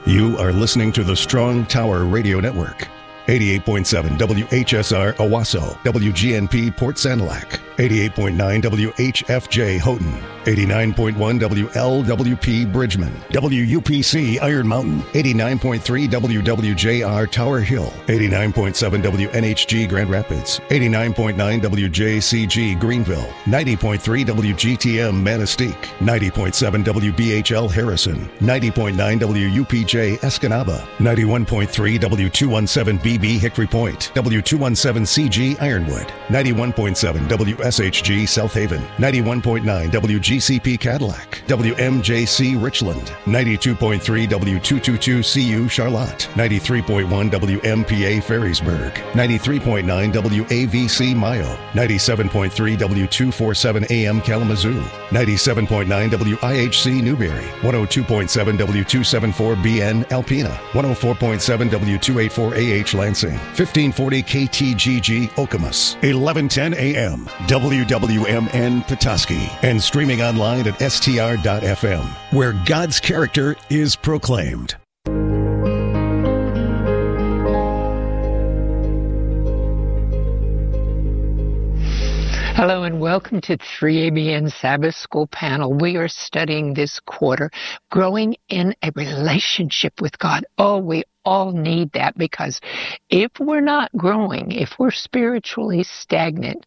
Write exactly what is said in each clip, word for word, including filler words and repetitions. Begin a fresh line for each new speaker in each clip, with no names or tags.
You are listening to the Strong Tower Radio Network. eighty-eight point seven W H S R Owasso, W G N P Port Sanilac, eighty-eight point nine W H F J Houghton, eighty-nine point one W L W P Bridgman, W U P C Iron Mountain, eighty-nine point three W W J R Tower Hill, eighty-nine point seven W N H G Grand Rapids, eighty-nine point nine W J C G Greenville, ninety point three W G T M Manistee, ninety point seven W B H L Harrison, ninety point nine W U P J Escanaba, ninety-one point three W two seventeen B B Hickory Point, W two seventeen C G Ironwood, ninety-one point seven W S H G South Haven, ninety-one point nine W G C P Cadillac, W M J C Richland, ninety-two point three W two twenty-two C U Charlotte, ninety-three point one W M P A Ferrisburg, ninety-three point nine W A V C Mayo, ninety-seven point three W two forty-seven A M Kalamazoo, ninety-seven point nine W I H C Newberry, one oh two point seven W two seventy-four B N Alpena, one oh four point seven W two eighty-four A H Lansing, fifteen forty K T G G Okemos, eleven ten A M W W M N Petoskey, and streaming online at S T R dot F M, where God's character is proclaimed.
Hello and welcome to three A B N Sabbath School panel. We are studying this quarter, growing in a relationship with God. Oh, we all need that, because if we're not growing, if we're spiritually stagnant,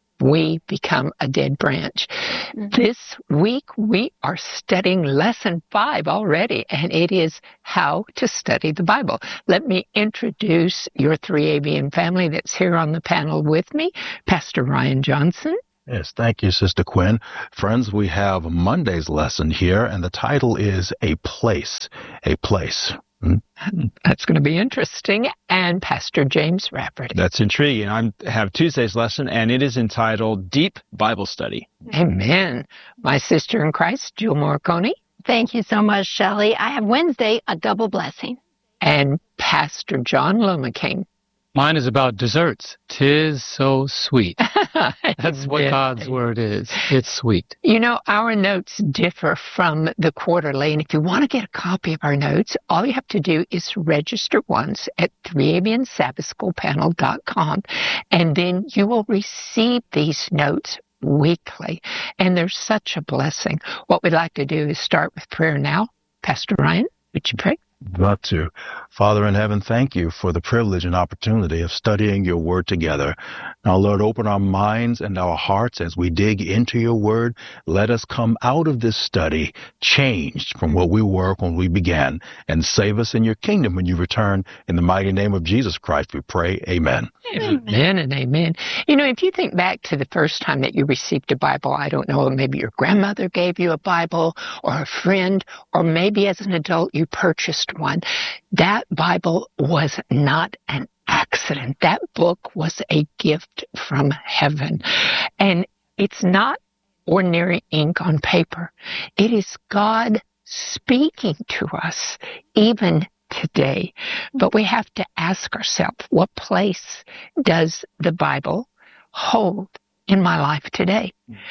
we become a dead branch. Mm-hmm. This week, we are studying lesson five already, and it is how to study the Bible. Let me introduce your three A B N family that's here on the panel with me. Pastor Ryan Johnson.
Yes, thank you, Sister Quinn. Friends, we have Monday's lesson here, and the title is A Place. A Place. Hmm?
That's going to be interesting. And Pastor James Rafferty.
That's intriguing. I have Tuesday's lesson, and it is entitled Deep Bible Study.
Amen. My sister in Christ, Jill Morricone.
Thank you so much, Shelley. I have Wednesday, a double blessing.
And Pastor John Lomaking.
Mine is about desserts. 'Tis so sweet. That's what God's word is. It's sweet.
You know, our notes differ from the quarterly, and if you want to get a copy of our notes, all you have to do is register once at three A B N Sabbath School Panel dot com, and then you will receive these notes weekly, and they're such a blessing. What we'd like to do is start with prayer now. Pastor Ryan, would you pray?
About to. Father in heaven, thank you for the privilege and opportunity of studying your word together. Now, Lord, open our minds and our hearts as we dig into your word. Let us come out of this study changed from what we were when we began, and save us in your kingdom when you return. In the mighty name of Jesus Christ, we pray. Amen.
Amen and amen. You know, if you think back to the first time that you received a Bible, I don't know, maybe your grandmother gave you a Bible, or a friend, or maybe as an adult you purchased one. That Bible was not an accident. That book was a gift from heaven. And it's not ordinary ink on paper. It is God speaking to us even today. But we have to ask ourselves, what place does the Bible hold in my life today?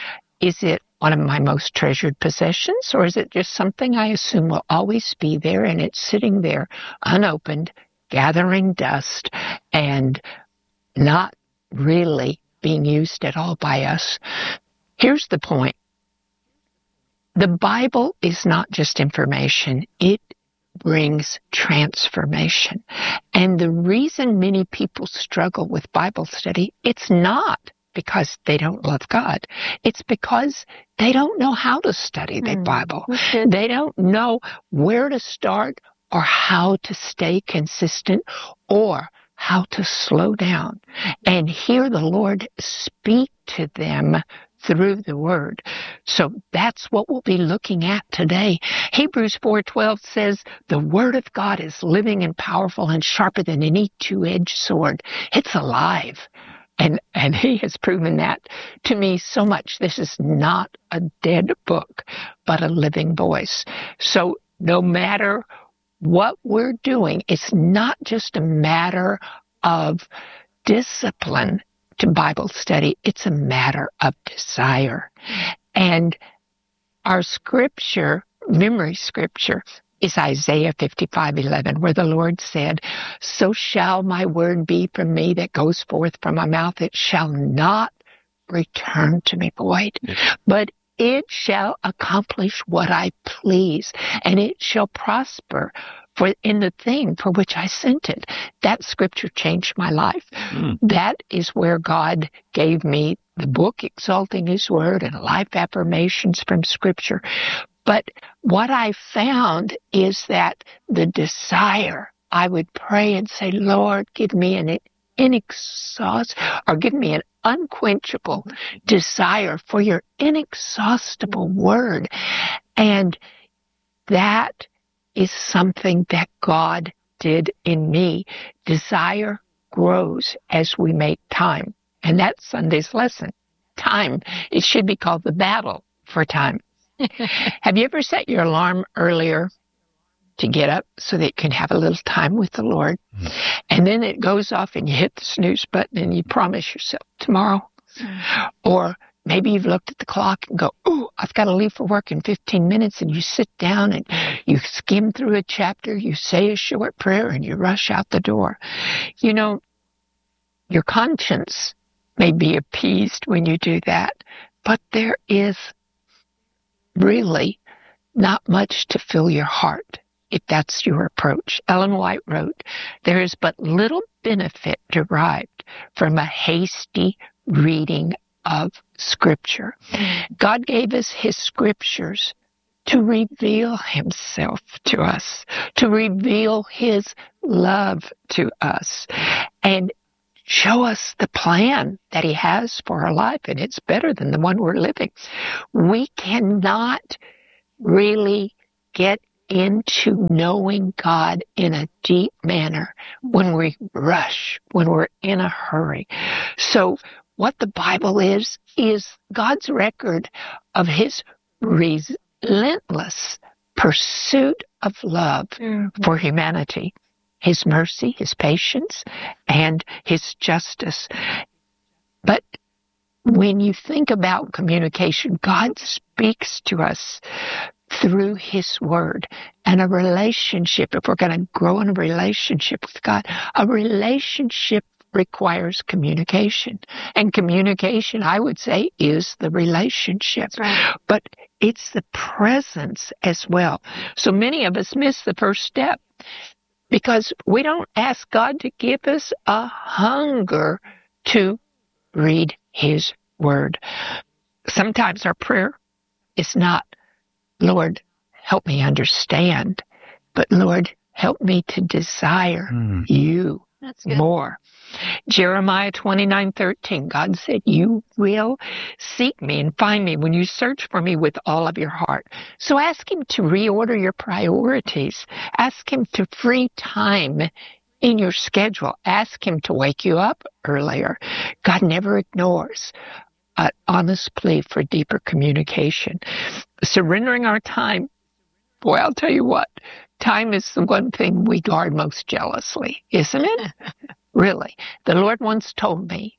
Is it one of my most treasured possessions, or is it just something I assume will always be there, and it's sitting there unopened, gathering dust, and not really being used at all by us? Here's the point. The Bible is not just information. It brings transformation. And the reason many people struggle with Bible study, it's not because they don't love God. It's because they don't know how to study the mm. Bible. Okay. They don't know where to start, or how to stay consistent, or how to slow down and hear the Lord speak to them through the Word. So that's what we'll be looking at today. Hebrews four twelve says, the Word of God is living and powerful and sharper than any two-edged sword. It's alive. And and he has proven that to me so much. This is not a dead book, but a living voice. So no matter what we're doing, it's not just a matter of discipline to Bible study. It's a matter of desire. And our scripture, memory scripture, is Isaiah fifty-five eleven, where the Lord said, "So shall my word be from me that goes forth from my mouth. It shall not return to me void, but it shall accomplish what I please, and it shall prosper for in the thing for which I sent it." That scripture changed my life. Mm. That is where God gave me the book, Exalting His Word, and life affirmations from Scripture. But what I found is that the desire, I would pray and say, "Lord, give me an inexhaustible, or give me an unquenchable desire for your inexhaustible word." And that is something that God did in me. Desire grows as we make time. And that's Sunday's lesson. Time. It should be called the battle for time. Have you ever set your alarm earlier to get up so that you can have a little time with the Lord? Mm. And then it goes off and you hit the snooze button and you promise yourself tomorrow. Mm. Or maybe you've looked at the clock and go, "Oh, I've got to leave for work in fifteen minutes. And you sit down and you skim through a chapter, you say a short prayer, and you rush out the door. You know, your conscience may be appeased when you do that, but there is really not much to fill your heart if that's your approach. Ellen White wrote, "There is but little benefit derived from a hasty reading of Scripture." God gave us His Scriptures to reveal Himself to us, to reveal His love to us, and show us the plan that He has for our life, and it's better than the one we're living. We cannot really get into knowing God in a deep manner when we rush, when we're in a hurry. So what the Bible is, is God's record of His relentless pursuit of love mm-hmm. for humanity. His mercy, His patience, and His justice. But when you think about communication, God speaks to us through His Word. And a relationship, if we're going to grow in a relationship with God, a relationship requires communication. And communication, I would say, is the relationship. That's right. But it's the presence as well. So many of us miss the first step, because we don't ask God to give us a hunger to read His Word. Sometimes our prayer is not, "Lord, help me understand," but "Lord, help me to desire mm. you That's good. more." Jeremiah twenty-nine thirteen, God said, "You will seek me and find me when you search for me with all of your heart." So ask Him to reorder your priorities. Ask Him to free time in your schedule. Ask Him to wake you up earlier. God never ignores an honest plea for deeper communication. Surrendering our time, boy, I'll tell you what, time is the one thing we guard most jealously, isn't it? Really. The Lord once told me,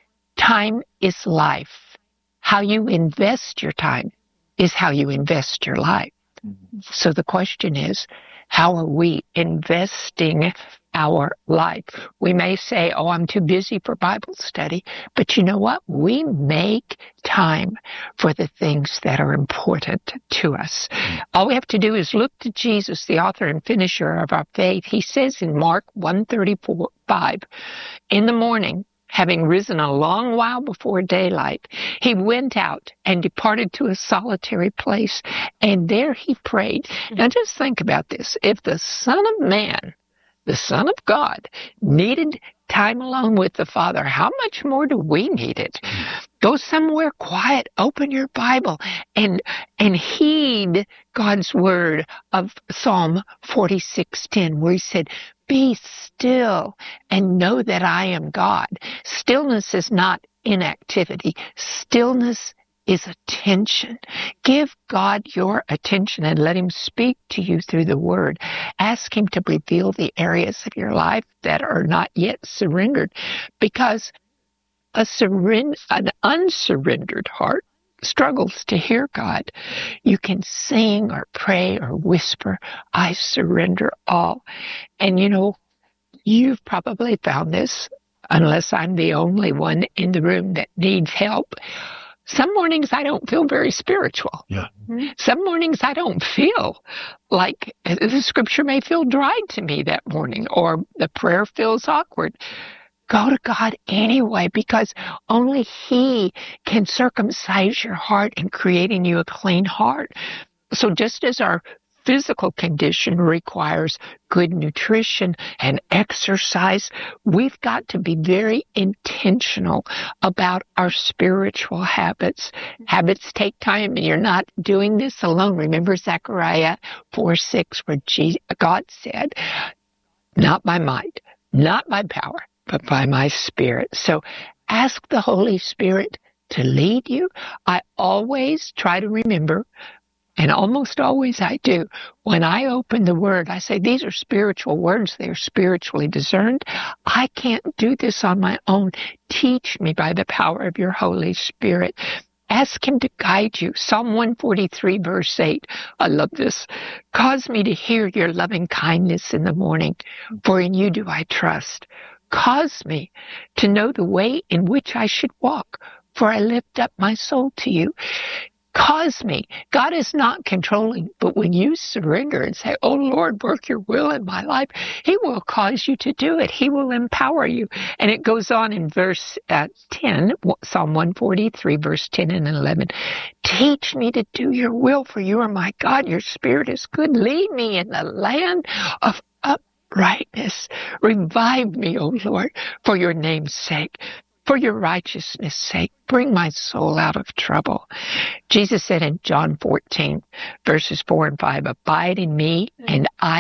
time is life. How you invest your time is how you invest your life. Mm-hmm. So the question is, how are we investing our life? We may say, "Oh, I'm too busy for Bible study." But you know what? We make time for the things that are important to us. All we have to do is look to Jesus, the author and finisher of our faith. He says in Mark one thirty-five, "In the morning, having risen a long while before daylight, He went out and departed to a solitary place, and there He prayed." Now just think about this. If the Son of Man, the Son of God, needed time alone with the Father, how much more do we need it? Go somewhere quiet, open your Bible, and and heed God's word of Psalm forty-six ten, where He said, "Be still and know that I am God." Stillness is not inactivity. Stillness is attention. Give God your attention and let Him speak to you through the Word. Ask Him to reveal the areas of your life that are not yet surrendered, because a surrender, an unsurrendered heart struggles to hear God, you can sing or pray or whisper, I surrender all. And you know, you've probably found this, unless I'm the only one in the room that needs help. Some mornings I don't feel very spiritual.
Yeah.
Some mornings I don't feel like the scripture may feel dry to me that morning, or the prayer feels awkward. Go to God anyway, because only He can circumcise your heart and create in you a clean heart. So just as our physical condition requires good nutrition and exercise, we've got to be very intentional about our spiritual habits. Habits take time, and you're not doing this alone. Remember Zechariah four six, where God said, not by might, not by power, but by my Spirit. So ask the Holy Spirit to lead you. I always try to remember, and almost always I do, when I open the Word, I say, these are spiritual words. They are spiritually discerned. I can't do this on my own. Teach me by the power of your Holy Spirit. Ask Him to guide you. Psalm one forty-three, verse eight. I love this. Cause me to hear your loving kindness in the morning, for in you do I trust. Cause me to know the way in which I should walk, for I lift up my soul to you. Cause me. God is not controlling, but when you surrender and say, oh Lord, work your will in my life, He will cause you to do it. He will empower you. And it goes on in verse uh, ten, Psalm one forty-three, verse ten and eleven. Teach me to do your will, for you are my God. Your Spirit is good. Lead me in the land of uprightness. Revive me, O Lord, for your name's sake. For your righteousness' sake, bring my soul out of trouble. Jesus said in John fourteen, verses four and five, abide in me, and I